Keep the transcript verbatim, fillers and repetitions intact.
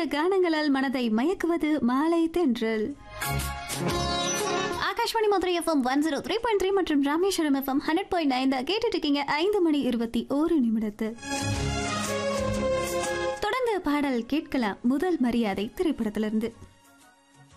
கானங்களால் மனதை மயக்குவது மாலை தென்றல். Akashvani Madurai FM one zero three point three மற்றும் Rameswaram FM hundred point nine தான் கேட்டுட்டு இருக்கீங்க. ஐந்து மணி இருபத்தி ஒரு நிமிடத்து தொடர்ந்து பாடல் கேட்கலாம். முதல் மரியாதை திரைப்படத்திலிருந்து.